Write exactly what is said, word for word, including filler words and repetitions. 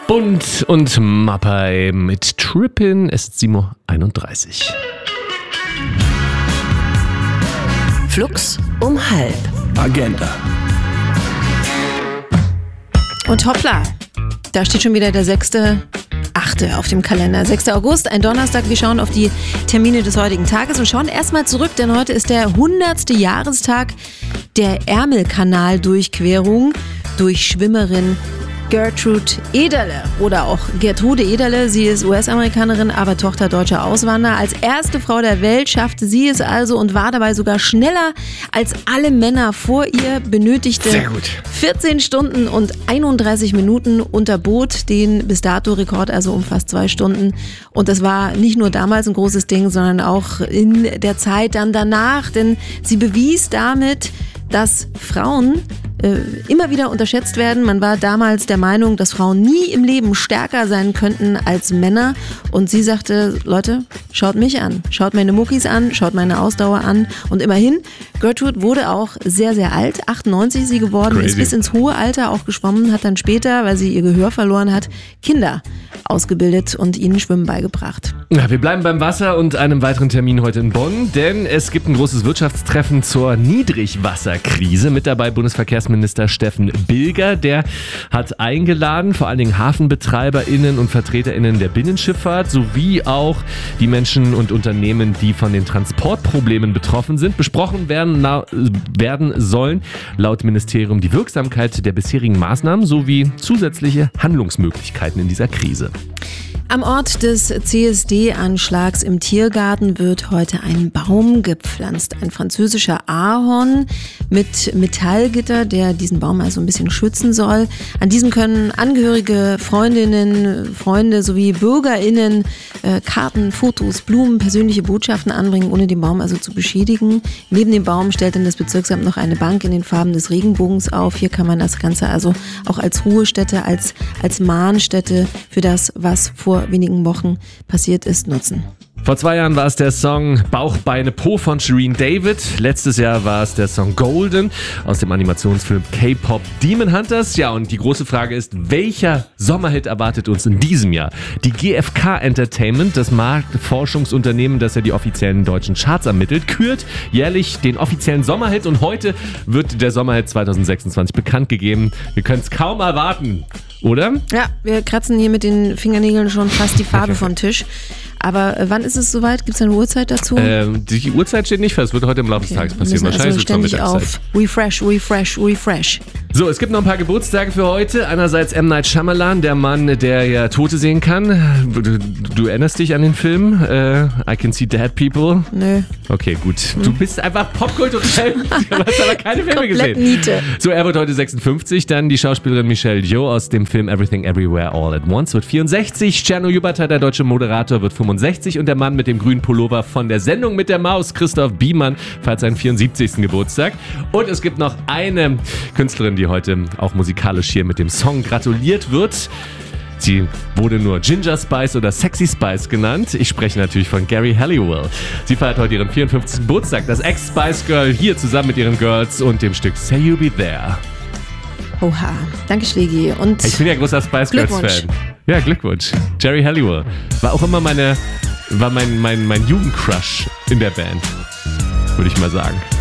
Bund und Mappai mit Trippin. Es ist sieben Uhr einunddreißig. Flux um halb. Agenda. Und hoppla, da steht schon wieder der sechste achte auf dem Kalender. sechster August, ein Donnerstag. Wir schauen auf die Termine des heutigen Tages und schauen erstmal zurück, denn heute ist der hundertste Jahrestag der Ärmelkanaldurchquerung durch Schwimmerin Gertrude Ederle oder auch Gertrude Ederle. Sie ist U S-Amerikanerin, aber Tochter deutscher Auswanderer. Als erste Frau der Welt schaffte sie es also und war dabei sogar schneller als alle Männer vor ihr, benötigte Sehr gut. vierzehn Stunden und einunddreißig Minuten, unterbot den bis dato Rekord, also um fast zwei Stunden. Und das war nicht nur damals ein großes Ding, sondern auch in der Zeit dann danach, denn sie bewies damit, dass Frauen äh, immer wieder unterschätzt werden. Man war damals der Meinung, dass Frauen nie im Leben stärker sein könnten als Männer. Und sie sagte, Leute, schaut mich an, schaut meine Muckis an, schaut meine Ausdauer an. Und immerhin, Gertrude wurde auch sehr, sehr alt, achtundneunzig ist sie geworden, Crazy. Ist bis ins hohe Alter auch geschwommen, hat dann später, weil sie ihr Gehör verloren hat, Kinder ausgebildet und ihnen Schwimmen beigebracht. Ja, wir bleiben beim Wasser und einem weiteren Termin heute in Bonn, denn es gibt ein großes Wirtschaftstreffen zur Niedrigwasserkrise. Mit dabei Bundesverkehrsminister Steffen Bilger, der hat eingeladen, vor allen Dingen HafenbetreiberInnen und VertreterInnen der Binnenschifffahrt sowie auch die Menschen und Unternehmen, die von den Transportproblemen betroffen sind. Besprochen werden, na, werden sollen laut Ministerium die Wirksamkeit der bisherigen Maßnahmen sowie zusätzliche Handlungsmöglichkeiten in dieser Krise. Am Ort des C S D-Anschlags im Tiergarten wird heute ein Baum gepflanzt. Ein französischer Ahorn mit Metallgitter, der diesen Baum also ein bisschen schützen soll. An diesem können Angehörige, Freundinnen, Freunde sowie BürgerInnen äh, Karten, Fotos, Blumen, persönliche Botschaften anbringen, ohne den Baum also zu beschädigen. Neben dem Baum stellt dann das Bezirksamt noch eine Bank in den Farben des Regenbogens auf. Hier kann man das Ganze also auch als Ruhestätte, als, als Mahnstätte für das, was vor wenigen Wochen passiert ist, nutzen. Vor zwei Jahren war es der Song Bauch, Beine, Po von Shireen David. Letztes Jahr war es der Song Golden aus dem Animationsfilm K-Pop Demon Hunters. Ja, und die große Frage ist, welcher Sommerhit erwartet uns in diesem Jahr? Die G F K Entertainment, das Marktforschungsunternehmen, das ja die offiziellen deutschen Charts ermittelt, kürt jährlich den offiziellen Sommerhit und heute wird der Sommerhit zwanzig sechsundzwanzig bekannt gegeben. Wir können es kaum erwarten, oder? Ja, wir kratzen hier mit den Fingernägeln schon fast die Farbe vom Tisch. Aber äh, wann ist es soweit? Gibt es eine Uhrzeit dazu? Ähm, die Uhrzeit steht nicht fest, wird heute im Laufe des Okay, Tages wir passieren. müssen Wahrscheinlich also so zur ständig Mittagszeit. auf Refresh, Refresh, Refresh. So, es gibt noch ein paar Geburtstage für heute. Einerseits M. Night Shyamalan, der Mann, der ja Tote sehen kann. Du, du erinnerst dich an den Film? Äh, I Can See Dead People? Nö. Okay, gut. Du bist einfach popkulturell. Du hast aber keine Filme Komplett gesehen. Niete. So, er wird heute sechsundfünfzig. Dann die Schauspielerin Michelle Yeoh aus dem Film Everything Everywhere All at Once wird vierundsechzig. Cerno Jubata, der deutsche Moderator, wird fünfundsechzig. Und der Mann mit dem grünen Pullover von der Sendung mit der Maus, Christoph Biemann, feiert seinen vierundsiebzigsten Geburtstag. Und es gibt noch eine Künstlerin, die heute auch musikalisch hier mit dem Song gratuliert wird. Sie wurde nur Ginger Spice oder Sexy Spice genannt. Ich spreche natürlich von Gary Halliwell. Sie feiert heute ihren vierundfünfzigsten Geburtstag. Das Ex-Spice Girl hier zusammen mit ihren Girls und dem Stück Say You Be There. Oha, danke Schlägi. Und Ich bin ja großer Spice Girls Glückwunsch. Fan. Ja, Glückwunsch. Geri Halliwell. War auch immer meine, war mein, mein, mein Jugendcrush in der Band, würde ich mal sagen.